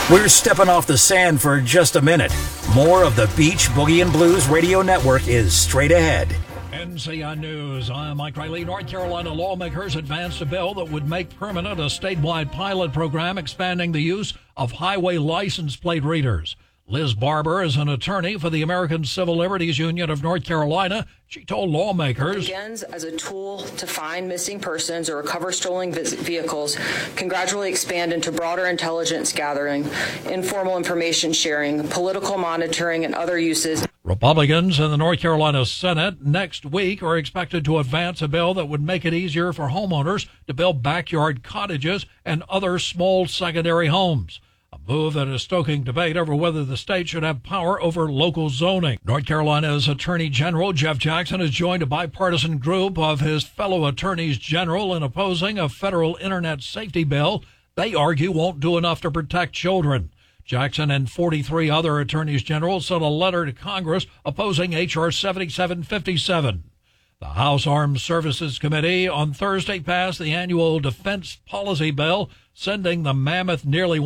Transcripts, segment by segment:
We're stepping off the sand for just a minute. More of the Beach Boogie and Blues Radio Network is straight ahead. NCI News. I'm Mike Riley. North Carolina lawmakers advanced a bill that would make permanent a statewide pilot program expanding the use of highway license plate readers. Liz Barber is an attorney for the American Civil Liberties Union of North Carolina. She told lawmakers, begins as a tool to find missing persons or recover stolen vehicles, can gradually expand into broader intelligence gathering, informal information sharing, political monitoring, and other uses. Republicans in the North Carolina Senate next week are expected to advance a bill that would make it easier for homeowners to build backyard cottages and other small secondary homes. A move that is stoking debate over whether the state should have power over local zoning. North Carolina's Attorney General Jeff Jackson has joined a bipartisan group of his fellow attorneys general in opposing a federal internet safety bill they argue won't do enough to protect children. Jackson and 43 other attorneys general sent a letter to Congress opposing H.R. 7757. The House Armed Services Committee on Thursday passed the annual defense policy bill, sending the mammoth nearly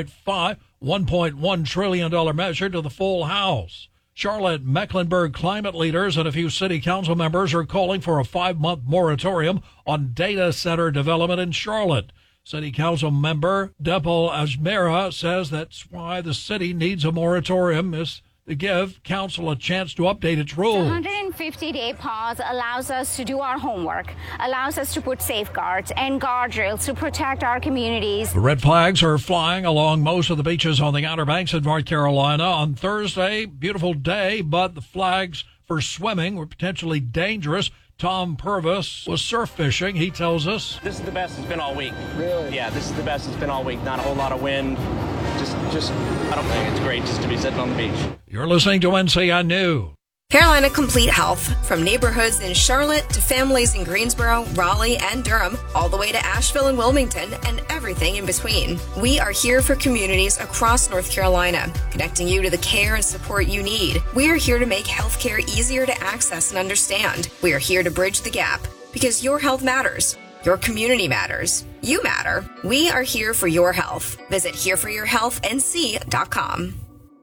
$1.1 trillion measure to the full House. Charlotte Mecklenburg climate leaders and a few city council members are calling for a 5-month moratorium on data center development in Charlotte. City Council member Depal Ajmera says that's why the city needs a moratorium is to give council a chance to update its rules. The 150-day pause allows us to do our homework, allows us to put safeguards and guardrails to protect our communities. The red flags are flying along most of the beaches on the Outer Banks of North Carolina. On Thursday, beautiful day, but the flags for swimming were potentially dangerous. Tom Purvis was surf fishing. He tells us, this is the best it's been all week. Really? Yeah, this is the best it's been all week. Not a whole lot of wind. Just I don't think it's great just to be sitting on the beach. You're listening to NCI News. Carolina Complete Health. From neighborhoods in Charlotte to families in Greensboro, Raleigh, and Durham, all the way to Asheville and Wilmington, and everything in between. We are here for communities across North Carolina, connecting you to the care and support you need. We are here to make healthcare easier to access and understand. We are here to bridge the gap, because your health matters. Your community matters. You matter. We are here for your health. Visit hereforyourhealthnc.com.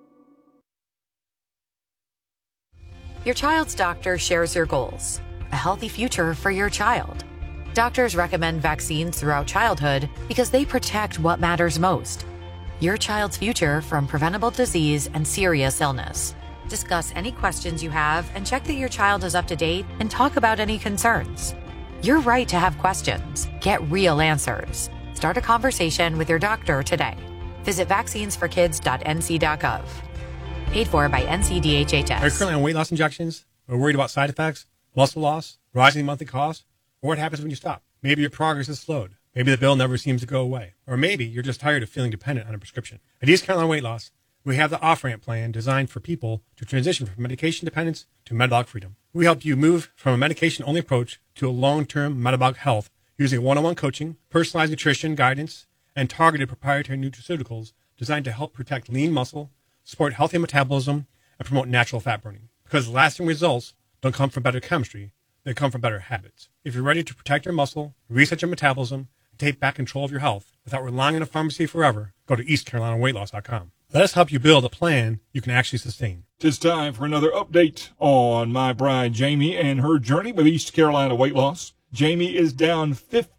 Your child's doctor shares your goals, a healthy future for your child. Doctors recommend vaccines throughout childhood because they protect what matters most, your child's future from preventable disease and serious illness. Discuss any questions you have and check that your child is up to date and talk about any concerns. You're right to have questions. Get real answers. Start a conversation with your doctor today. Visit vaccinesforkids.nc.gov. Paid for by NCDHHS. Are you currently on weight loss injections? Or worried about side effects, muscle loss, rising monthly costs? Or what happens when you stop? Maybe your progress has slowed. Maybe the bill never seems to go away. Or maybe you're just tired of feeling dependent on a prescription. At East Carolina Weight Loss, we have the off-ramp plan designed for people to transition from medication dependence to metabolic freedom. We help you move from a medication-only approach to a long-term metabolic health using one-on-one coaching, personalized nutrition guidance, and targeted proprietary nutraceuticals designed to help protect lean muscle, support healthy metabolism, and promote natural fat burning. Because lasting results don't come from better chemistry, they come from better habits. If you're ready to protect your muscle, reset your metabolism, and take back control of your health without relying on a pharmacy forever, go to EastCarolinaWeightLoss.com. Let us help you build a plan you can actually sustain. It's time for another update on my bride Jamie and her journey with East Carolina Weight Loss. Jamie is down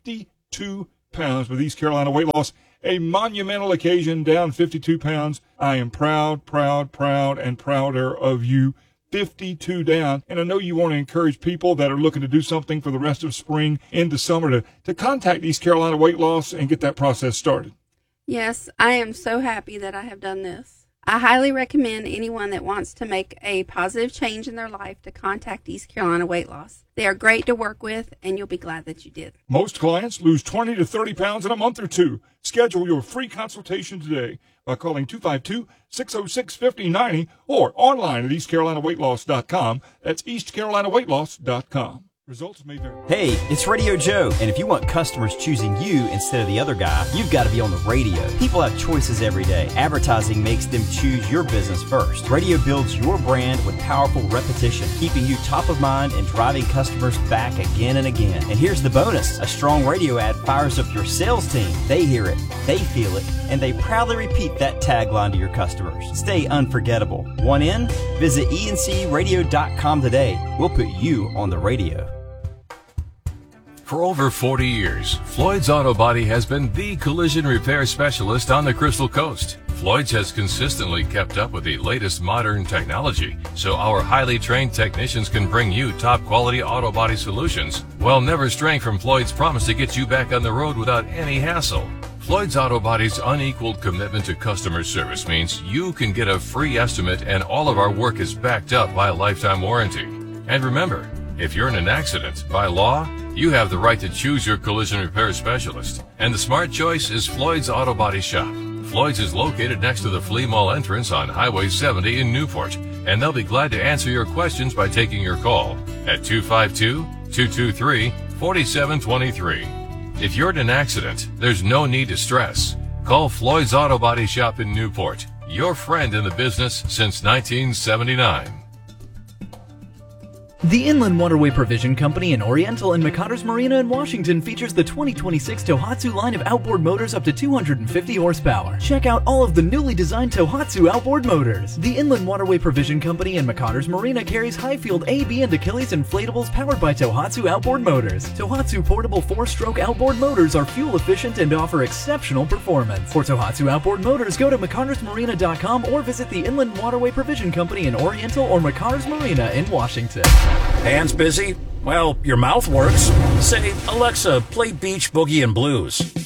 52 pounds with East Carolina Weight Loss. A monumental occasion, down 52 pounds. I am proud, and prouder of you. 52 down. And I know you want to encourage people that are looking to do something for the rest of spring into summer to contact East Carolina Weight Loss and get that process started. Yes, I am so happy that I have done this. I highly recommend anyone that wants to make a positive change in their life to contact East Carolina Weight Loss. They are great to work with, and you'll be glad that you did. Most clients lose 20 to 30 pounds in a month or two. Schedule your free consultation today by calling 252-606-5090 or online at EastCarolinaWeightLoss.com. That's EastCarolinaWeightLoss.com. Results may vary. Hey, it's Radio Joe, and if you want customers choosing you instead of the other guy, you've got to be on the radio. People have choices every day. Advertising makes them choose your business first. Radio builds your brand with powerful repetition, keeping you top of mind and driving customers back again and again. And here's the bonus. A strong radio ad fires up your sales team. They hear it, they feel it, and they proudly repeat that tagline to your customers. Stay unforgettable. Want in? Visit encradio.com today. We'll put you on the radio. For over 40 years, Floyd's Auto Body has been the collision repair specialist on the Crystal Coast. Floyd's has consistently kept up with the latest modern technology, so our highly trained technicians can bring you top quality auto body solutions while never straying from Floyd's promise to get you back on the road without any hassle. Floyd's Auto Body's unequaled commitment to customer service means you can get a free estimate, and all of our work is backed up by a lifetime warranty. And remember, if you're in an accident, by law, you have the right to choose your collision repair specialist. And the smart choice is Floyd's Auto Body Shop. Floyd's is located next to the Flea Mall entrance on Highway 70 in Newport, and they'll be glad to answer your questions by taking your call at 252-223-4723. If you're in an accident, there's no need to stress. Call Floyd's Auto Body Shop in Newport, your friend in the business since 1979. The Inland Waterway Provision Company in Oriental and McOtters Marina in Washington features the 2026 Tohatsu line of outboard motors up to 250 horsepower. Check out all of the newly designed Tohatsu outboard motors. The Inland Waterway Provision Company in McOtters Marina carries Highfield AB and Achilles inflatables powered by Tohatsu outboard motors. Tohatsu portable 4-stroke outboard motors are fuel efficient and offer exceptional performance. For Tohatsu outboard motors, go to McOttersMarina.com or visit the Inland Waterway Provision Company in Oriental or McOtters Marina in Washington. Hands busy? Well, your mouth works. Say, Alexa, play Beach Boogie and Blues.